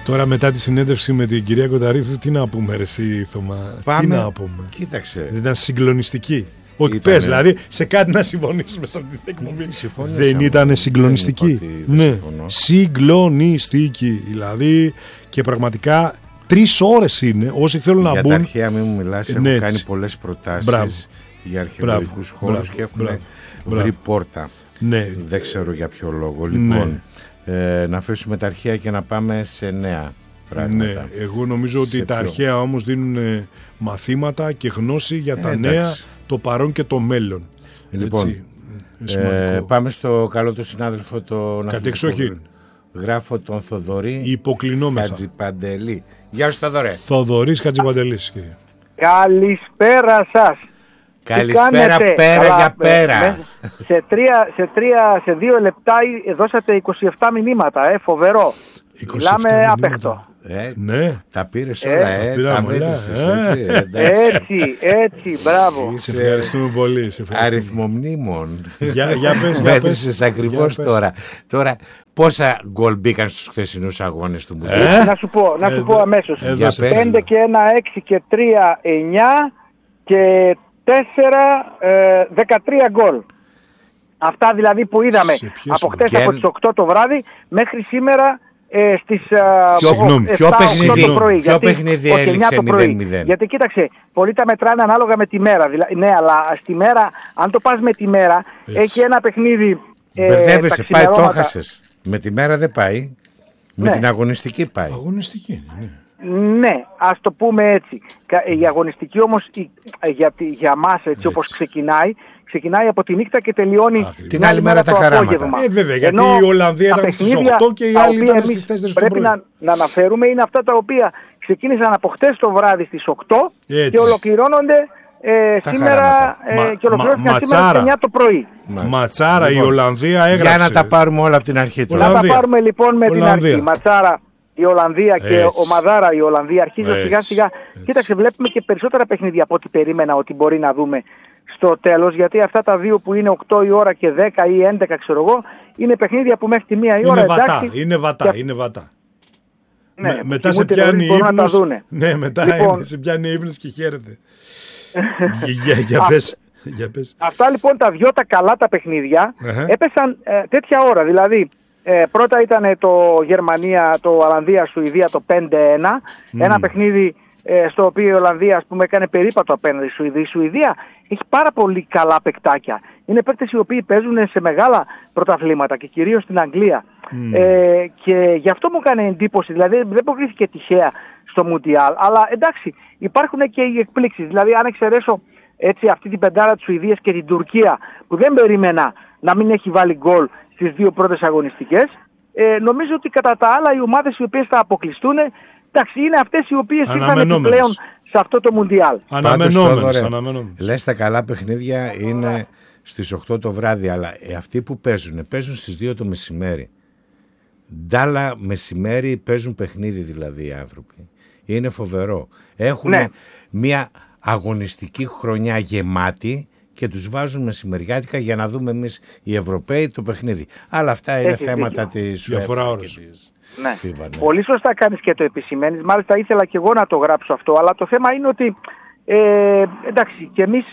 Τώρα μετά τη συνέντευξη με την κυρία Κονταρίδου, τι να πούμε ρε εσύ Θωμά? Πάμε. Τι να πούμε? Κοίταξε. Ήταν συγκλονιστική. Όχι, πες, δηλαδή σε κάτι να συμφωνήσουμε σε αυτή την εκπομπή. Δεν ήταν συγκλονιστική? Ναι, συγκλονιστική. Δηλαδή και πραγματικά 3 ώρες είναι. Όσοι θέλουν να μπουν. Για τα αρχαία μην μου μιλάς, έχω Ναι, κάνει πολλές προτάσεις για αρχαιολογικούς χώρους και έχουν βρει πόρτα. Ναι. Δεν ξέρω για ποιο λόγο. Λοιπόν, να αφήσουμε τα αρχαία και να πάμε σε νέα πράγματα. Ναι, εγώ νομίζω ότι τα αρχαία όμως δίνουν μαθήματα και γνώση για τα νέα, το παρόν και το μέλλον. Λοιπόν, πάμε στο καλό του συνάδελφο τον κατεξοχήν. Γράφω τον Θοδωρή Υποκλεινόμεθα. Χατζιπαντελή. Γεια σου Θοδωρέ. Θοδωρής Χατζιπαντελής. Καλησπέρα σας. Καλησπέρα, πέρα για πέρα. Σε 2 λεπτά δώσατε 27 μηνύματα, φοβερό. Μιλάμε απέχτω. Ναι. Τα πήρες όλα, τα μέτρησες, έτσι, μπράβο. Σε ευχαριστούμε πολύ. Αριθμομνήμων. Για πες. Μέτρησες ακριβώς τώρα. Πόσα γκολ μπήκαν στους χθεσινούς αγώνες του Μουντιάλ? Να σου πω αμέσως. 5 και 1, 6 και 3, 9 και 4, 13 γκολ. Αυτά δηλαδή που είδαμε από χτες από τις 8 το βράδυ μέχρι σήμερα στις 7 το πρωί. Ποιο παιχνίδι έληξε 0-0? Γιατί κοίταξε, πολλοί τα μετράνε ανάλογα με τη μέρα. Ναι, αλλά στη μέρα, αν το πας με τη μέρα, έχει ένα παιχνίδι. Μπερδεύεσαι, πάει, το έχασες. Με τη μέρα δεν πάει. Με την αγωνιστική πάει. Αγωνιστική, ναι. Ναι, ας το πούμε έτσι. Η αγωνιστική όμως για μας έτσι όπως ξεκινάει από τη νύχτα και τελειώνει την άλλη μέρα τα χαράματα. Βέβαια, γιατί η Ολλανδία ήταν στις 8 και οι άλλοι ήταν στις 4 το πρωί. Πρέπει να αναφέρουμε είναι αυτά τα οποία ξεκίνησαν από χτες το βράδυ στις 8 και ολοκληρώνονται σήμερα και ολοκληρώνονται σήμερα στις 9 το πρωί. Ματσάρα, η Ολλανδία έγραψε. Για να τα πάρουμε όλα από την αρχή. Να τα πάρουμε λοιπόν με την αρχή. Ματσάρα η Ολλανδία και ομαδάρα η Ολλανδία αρχίζει σιγά σιγά. Κοίταξε, βλέπουμε και περισσότερα παιχνίδια από ό,τι περίμενα ότι μπορεί να δούμε στο τέλος, γιατί αυτά τα δύο που είναι 8 η ώρα και 10 ή 11 ξέρω εγώ, είναι παιχνίδια που μέχρι τη 1 η ώρα είναι βατά. Ναι, μετά σε πιάνει ύπνος. Ναι, μετά σε πιάνει ύπνος και χαίρεται. Για πες. Αυτά λοιπόν τα δυο τα καλά τα παιχνίδια έπεσαν τέτοια ώρα, δηλαδή πρώτα ήταν το Γερμανία, το Ολλανδία-Σουηδία το 5-1, ένα παιχνίδι στο οποίο η Ολλανδία ας πούμε έκανε περίπατο απέναντι στη Σουηδία. Η Σουηδία έχει πάρα πολύ καλά παικτάκια. Είναι παίκτες οι οποίοι παίζουν σε μεγάλα πρωταθλήματα και κυρίως στην Αγγλία. Και γι' αυτό μου έκανε εντύπωση, δηλαδή δεν προκλήθηκε τυχαία στο Μουντιάλ. Αλλά εντάξει, υπάρχουν και οι εκπλήξεις. Δηλαδή αν εξαιρέσω έτσι αυτή την πεντάρα της Σουηδίας και την Τουρκία που δεν περίμενα να μην έχει βάλει γκολ στις δύο πρώτες αγωνιστικές, νομίζω ότι κατά τα άλλα οι ομάδες οι οποίες θα αποκλειστούν, εντάξει, είναι αυτές οι οποίες ήρθαν επιπλέον σε αυτό το Μουντιάλ. Αναμενόμενες. Λες τα καλά παιχνίδια είναι στις 8 το βράδυ, αλλά αυτοί που παίζουν στις 2 το μεσημέρι. Ντάλα μεσημέρι παίζουν παιχνίδι δηλαδή οι άνθρωποι. Είναι φοβερό. Έχουν μια αγωνιστική χρονιά γεμάτη και τους βάζουν μεσημεριάτικα για να δούμε εμείς οι Ευρωπαίοι το παιχνίδι. Αλλά αυτά είναι θέματα της διαφορά ώρας. Ναι. Πολύ σωστά κάνεις και το επισημαίνεις. Μάλιστα ήθελα και εγώ να το γράψω αυτό, αλλά το θέμα είναι ότι εντάξει, και εμείς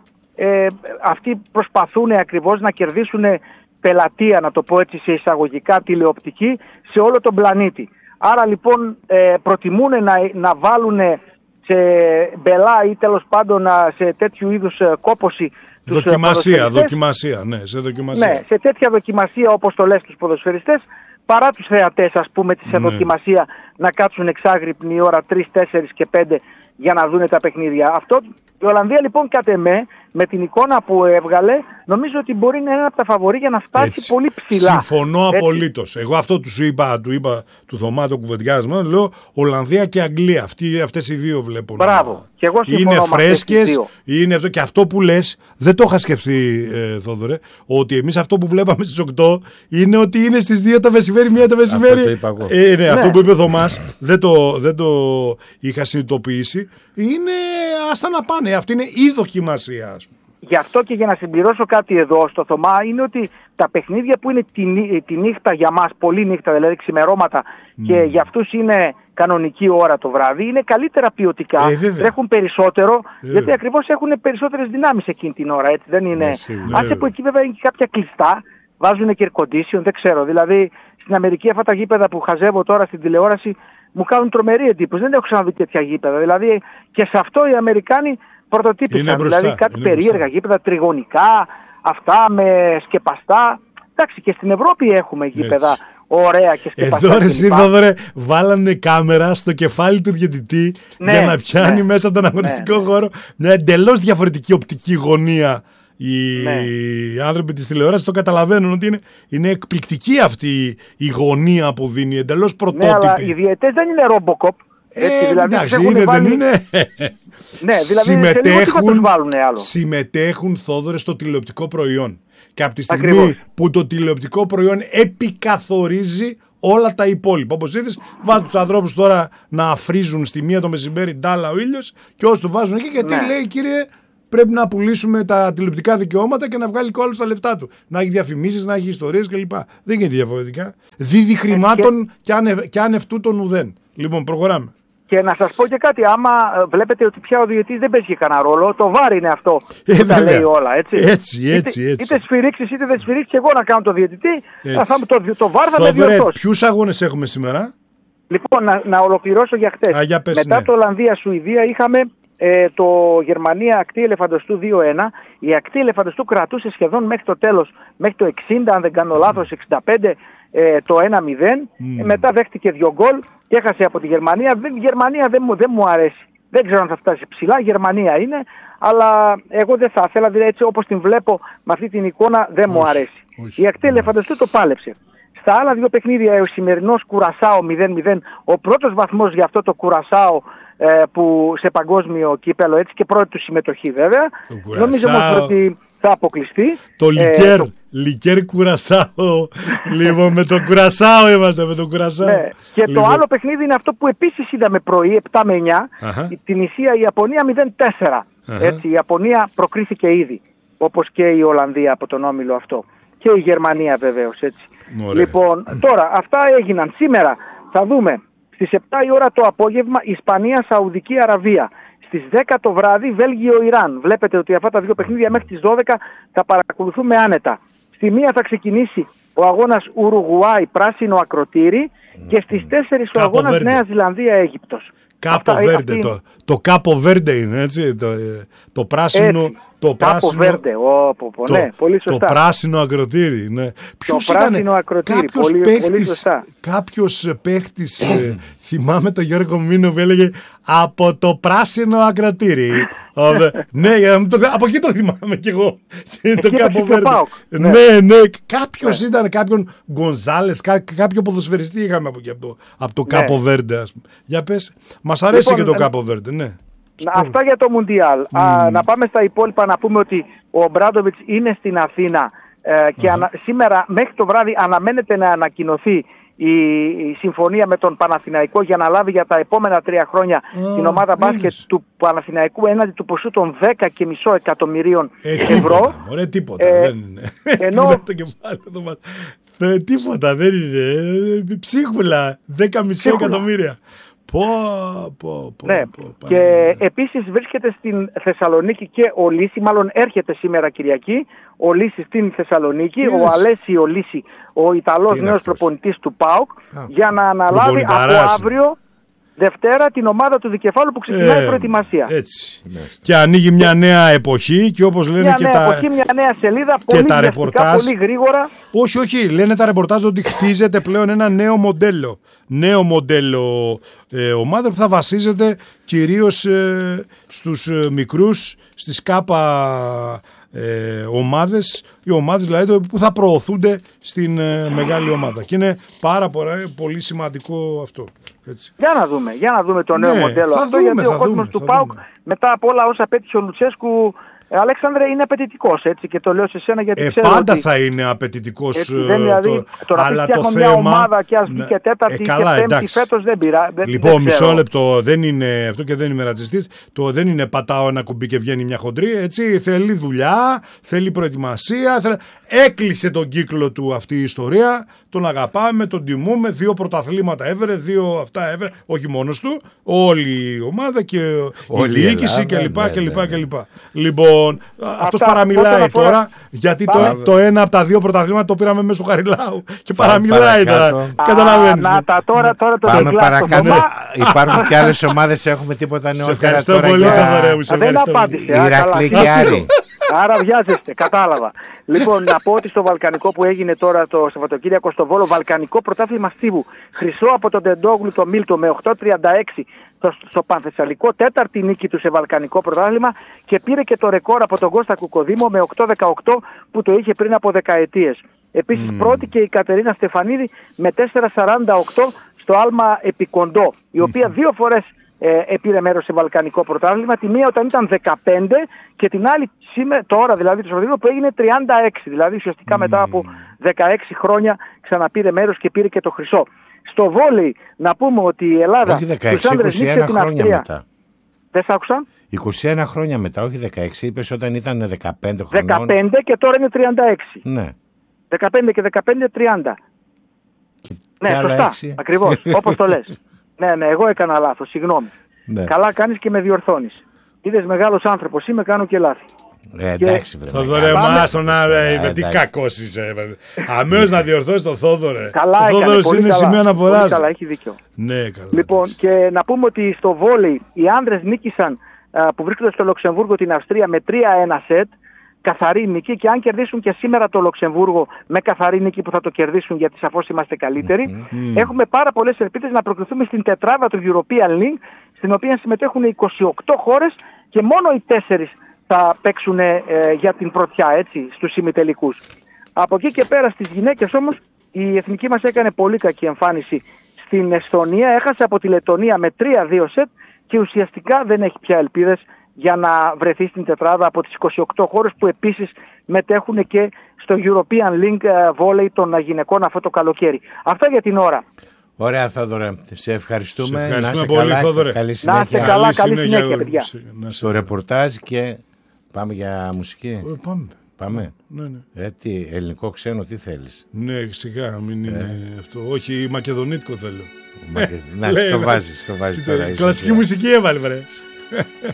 αυτοί προσπαθούν ακριβώς να κερδίσουν πελατεία, να το πω έτσι σε εισαγωγικά, τηλεοπτική σε όλο τον πλανήτη. Άρα λοιπόν προτιμούν να βάλουν σε μπελά ή τέλος πάντων σε τέτοιου είδους κόπωση δοκιμασία, ναι, σε τέτοια δοκιμασία όπως το λες τους ποδοσφαιριστές, παρά τους θεατές ας πούμε σε δοκιμασία να κάτσουν εξάγρυπνη η ώρα 3, 4 και 5 για να δούνε τα παιχνίδια. Αυτό η Ολλανδία λοιπόν κατ' εμέ με την εικόνα που έβγαλε νομίζω ότι μπορεί να είναι ένα από τα φαβορί για να φτάσει πολύ ψηλά. Συμφωνώ απολύτως. Εγώ αυτό του είπα του Θωμά το κουβεντιάσμα, λέω Ολλανδία και Αγγλία. Αυτές οι δύο βλέπω. Μπράβο. Και εγώ συμφωνώ. Είναι φρέσκες, είναι αυτό, και αυτό που λες δεν το είχα σκεφτεί Θόδωρε, ότι εμείς αυτό που βλέπαμε στις 8 είναι ότι είναι στις 2 το μεσημέρι, 1 το μεσημέρι. Αυτό το είπα εγώ. Αυτό που είπε ο Θωμάς δεν το είχα συνειδητοποιήσει. Είναι άστα να πάνε. Αυτή είναι η δοκιμασία. Γι' αυτό και για να συμπληρώσω κάτι εδώ στο Θωμά είναι ότι τα παιχνίδια που είναι τη νύχτα για μας, πολύ νύχτα, δηλαδή ξημερώματα, και για αυτούς είναι κανονική ώρα το βράδυ, είναι καλύτερα ποιοτικά, τρέχουν περισσότερο, γιατί ακριβώς έχουν περισσότερες δυνάμεις εκείνη την ώρα, έτσι δεν είναι. Άσε που εκεί βέβαια είναι και κάποια κλειστά, βάζουν και air condition, δεν ξέρω, δηλαδή στην Αμερική αυτά τα γήπεδα που χαζεύω τώρα στην τηλεόραση μου κάνουν τρομερή εντύπωση, δεν έχω ξαναδεί τέτοια γήπεδα, δηλαδή και σε αυτό οι Αμερικάνοι πρωτοτύπησαν, δηλαδή κάτι περίεργα γήπεδα, τριγωνικά, αυτά με σκεπαστά. Εντάξει, και στην Ευρώπη έχουμε γήπεδα ωραία και σκεπαστά. Εδώ Θόδωρε, βάλανε κάμερα στο κεφάλι του διαιτητή για να πιάνει μέσα από τον αγωνιστικό χώρο μια εντελώς διαφορετική οπτική γωνία. Οι άνθρωποι της τηλεόρασης το καταλαβαίνουν ότι είναι εκπληκτική αυτή η γωνία που δίνει, εντελώς πρωτότυπη. Ναι, αλλά οι διαιτητές δεν είναι Robocop. Δηλαδή, εντάξει, δεν είναι. Ναι, δηλαδή συμμετέχουν, Θόδωρε, στο τηλεοπτικό προϊόν. Και από τη στιγμή που το τηλεοπτικό προϊόν επικαθορίζει όλα τα υπόλοιπα. Όπως είδες, βάζουν τους ανθρώπους τώρα να αφρίζουν στη μία το μεσημέρι ντάλα ο ήλιος, και όσοι του βάζουν εκεί, γιατί λέει, κύριε, πρέπει να πουλήσουμε τα τηλεοπτικά δικαιώματα και να βγάλει και όλους τα λεφτά του. Να έχει διαφημίσεις, να έχει ιστορίες κλπ. Δεν γίνεται διαφορετικά. Δίδει χρημάτων και άνευ τούτων ουδέν. Λοιπόν, προχωράμε. Και να σας πω και κάτι, άμα βλέπετε ότι πια ο διαιτητής δεν παίζει κανένα ρόλο, το βάρ είναι αυτό που τα λέει όλα, έτσι. Είτε σφυρίξεις είτε δεν σφυρίξεις, εγώ να κάνω το διαιτητή, το βάρ θα με διορθώσει. Ποιους αγώνες έχουμε σήμερα? Λοιπόν, να ολοκληρώσω για χτες. Μετά το Ολλανδία-Σουηδία είχαμε το Γερμανία ακτή ελεφαντοστού 2-1. Η ακτή ελεφαντοστού κρατούσε σχεδόν μέχρι το τέλος, μέχρι το 60, αν δεν κάνω λάθος, 65, το 1-0. Μετά δέχτηκε 2 γκολ και έχασε από τη Γερμανία. Η Γερμανία δεν μου αρέσει. Δεν ξέρω αν θα φτάσει ψηλά. Η Γερμανία είναι, αλλά εγώ δεν θα ήθελα, δηλαδή έτσι όπως την βλέπω με αυτή την εικόνα δεν μου αρέσει. Η ακτή ελεφαντοστού το πάλεψε. Στα άλλα 2 παιχνίδια, ο σημερινός Κουρασάο 0-0, ο πρώτος βαθμός για αυτό το Κουρασάο που σε παγκόσμιο κύπελο, έτσι, και πρώτη του συμμετοχή βέβαια. Νομίζω όμως ότι θα αποκλειστεί. Το Λικέρ Κουρασάο. Λοιπόν, με τον Κουρασάο είμαστε, με τον Κουρασάο. Ναι. Και το άλλο παιχνίδι είναι αυτό που επίσης είδαμε πρωί, 7 με 9, την Ισία-Ιαπωνία 0-4. Έτσι, η Ιαπωνία προκρίθηκε ήδη, όπως και η Ολλανδία από τον όμιλο αυτό. Και η Γερμανία βεβαίως, έτσι. Λοιπόν, τώρα αυτά έγιναν. Σήμερα θα δούμε στις 7 η ώρα το απόγευμα Ισπανία-Σαουδική Αραβία. Στις 10 το βράδυ Βέλγιο-Ιράν. Βλέπετε ότι αυτά τα 2 παιχνίδια μέχρι τις 12 θα παρακολουθούμε άνετα. Στη 1 θα ξεκινήσει ο αγώνας Ουρουγουάη πράσινο ακροτήρι και στις 4 ο αγώνας Νέα Ζηλανδία-Αίγυπτος. Κάπο Βέρντε, το Κάπο Βέρντε είναι, έτσι, το πράσινο. Έτσι. Κάπο Βέρντε, ναι, πολύ σωστά. Το πράσινο ακροτήρι, ναι. Το πράσινο ακροτήρι, πολύ σωστά. Κάποιος παίχτης, θυμάμαι τον Γιώργο Μίνοβ, έλεγε από το πράσινο ακροτήρι. Ναι, από εκεί το θυμάμαι κι εγώ. Το Κάπο Βέρντε. Ναι, κάποιος ήταν, κάποιον Γκονζάλες, κάποιο ποδοσφαιριστή είχαμε από εκεί, από το Κάπο Βέρντε. Για πες, μας αρέσει και το Κάπο Βέρντε, ναι. Αυτά για το Μουντιάλ. Να πάμε στα υπόλοιπα, να πούμε ότι ο Ομπράντοβιτς είναι στην Αθήνα και σήμερα μέχρι το βράδυ αναμένεται να ανακοινωθεί η συμφωνία με τον Παναθηναϊκό για να λάβει για τα επόμενα 3 χρόνια την ομάδα μπάσκετ του Παναθηναϊκού έναντι του ποσού των 10,5 εκατομμυρίων ευρώ. Ωραία, τίποτα δεν είναι. Ενώ τίποτα δεν είναι. Ψίχουλα, 10,5 εκατομμύρια. Και επίσης βρίσκεται στην Θεσσαλονίκη και ο Λύση, μάλλον έρχεται σήμερα Κυριακή, ο Λύση στην Θεσσαλονίκη, ο Αλέσιο Λύση, ο Ιταλός νέος προπονητής του ΠΑΟΚ, για να αναλάβει από αύριο Δευτέρα την ομάδα του Δικεφάλου που ξεκινάει η προετοιμασία. Έτσι. Και ανοίγει μια νέα εποχή και όπως λένε μια νέα σελίδα, πολύ βιαστικά, πολύ γρήγορα. Όχι, λένε τα ρεπορτάζ ότι χτίζεται πλέον ένα νέο μοντέλο. Νέο μοντέλο ομάδα που θα βασίζεται κυρίως στους μικρούς, στις ΚΑΠΑ ομάδες, οι ομάδες δηλαδή που θα προωθούνται στην μεγάλη ομάδα. Και είναι πάρα πολύ σημαντικό αυτό. Έτσι. Για να δούμε το νέο μοντέλο αυτό, γιατί ο κόσμος του ΠΑΟΚ μετά από όλα όσα πέτυχε ο Λουτσέσκου Αλέξανδρε, είναι απαιτητικός, έτσι, και το λέω σε σένα γιατί ξέρω πάντα ότι θα είναι απαιτητικός. Δηλαδή, αλλά το θέμα... μια ομάδα και ας βγει και τέταρτη και πέμπτη φέτος δεν πειρά. Λοιπόν, μισό λεπτό, δεν είναι αυτό και δεν είμαι ρατσιστής. Δεν είναι πατάω ένα κουμπί και βγαίνει μια χοντρή, έτσι. Θέλει δουλειά, θέλει προετοιμασία. Έκλεισε τον κύκλο του αυτή η ιστορία. Τον αγαπάμε, τον τιμούμε. 2 πρωταθλήματα έφερε, 2 αυτά έφερε. Όχι μόνος του, όλη η ομάδα και η διοίκηση κλπ. Λοιπόν, αυτός παραμιλάει τώρα, γιατί το ένα από τα 2 πρωταθλήματα το πήραμε μέσα του Χαριλάου και παραμιλάει τώρα. Καταλαβαίνεις. Τώρα το πάμε παρακάτω. Υπάρχουν και άλλες ομάδες, έχουμε τίποτα νεότερα. Ευχαριστώ πολύ, Θοδωρέ μου. Δεν απάντησε. Ηρακλή και Άρη. Άρα βιάζεστε, κατάλαβα. Λοιπόν, να πω ότι στο Βαλκανικό που έγινε τώρα το Σαββατοκύριακο στο Βόλο, Βαλκανικό πρωτάθλημα στίβου, χρυσό από τον Τεντόγλου το Μίλτο με 8-36 στο Πανθεσσαλικό, 4η νίκη του σε Βαλκανικό πρωτάθλημα και πήρε και το ρεκόρ από τον Κώστα Κουκοδήμο με 8-18 που το είχε πριν από δεκαετίες. Επίσης πρώτη και η Κατερίνα Στεφανίδη με 4-48 στο Άλμα Επικοντό, η οποία 2 φορές πήρε μέρος σε Βαλκανικό πρωτάθλημα, τη μία όταν ήταν 15 και την άλλη σήμερα, τώρα δηλαδή το Σαββατοκύριακο που έγινε 36, δηλαδή ουσιαστικά μετά από 16 χρόνια ξαναπήρε μέρος και πήρε και το χρυσό. Στο βόλεϊ να πούμε ότι η Ελλάδα όχι 16, 21 χρόνια μετά. Δεν σ' άκουσα. 21 χρόνια μετά, όχι 16, είπες όταν ήταν 15 χρονών. 15 και τώρα είναι 36. Ναι. 15 και 15, 30. Ναι, σωστά, ακριβώς, όπως το λες. Ναι, εγώ έκανα λάθος, συγγνώμη. Ναι. Καλά κάνεις και με διορθώνεις. Είδες, μεγάλος άνθρωπος είμαι, κάνω και λάθη. Εντάξει, βρε. Θόδωρε, με τι κακός είσαι. Αμέσως να διορθώσεις τον Θόδωρε. Καλά, ο Θόδωρος είναι σημείο αναφοράς. Πολύ καλά, έχει δίκιο. Ναι, καλά. Λοιπόν, και να πούμε ότι στο βόλεϊ οι άνδρες νίκησαν που βρίσκονται στο Λουξεμβούργο την Αυστρία με 3-1 σετ. Καθαρή νίκη, και αν κερδίσουν και σήμερα το Λουξεμβούργο με καθαρή νίκη που θα το κερδίσουν γιατί σαφώς είμαστε καλύτεροι, έχουμε πάρα πολλές ελπίδες να προκριθούμε στην τετράδα του European League, στην οποία συμμετέχουν 28 χώρες και μόνο οι 4 θα παίξουν για την πρωτιά, έτσι, στους ημιτελικούς. Από εκεί και πέρα στις γυναίκες όμως η εθνική μας έκανε πολύ κακή εμφάνιση στην Εσθονία, έχασε από τη Λετονία με 3-2 σετ και ουσιαστικά δεν έχει πια ελπίδες για να βρεθεί στην τετράδα από τις 28 χώρες που επίσης μετέχουν και στο European League Volley των γυναικών αυτό το καλοκαίρι. Αυτά για την ώρα. Ωραία, Θόδωρε. Σε ευχαριστούμε. Σε ευχαριστούμε πολύ, Θόδωρε. Καλή συνέχεια. Να είστε καλά, καλή συνέχεια, παιδιά. Στο ρεπορτάζ και πάμε για μουσική. Πάμε. Ναι. Τι, ελληνικό ξένο, τι θέλεις? Ναι, σιγά, μην είναι αυτό. Όχι, μακεδονίτικο θέλω. Να, στο βάζεις τώρα. Κλασική μουσική έβαλε, βρε.